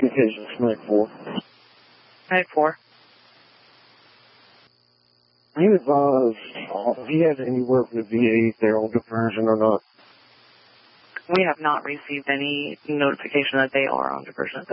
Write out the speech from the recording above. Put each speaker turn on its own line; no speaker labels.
communications, Mag 4.
Mag 4.
Are you advised, have you had any work with VA if they're on diversion or not?
We have not received any notification that they are on diversion.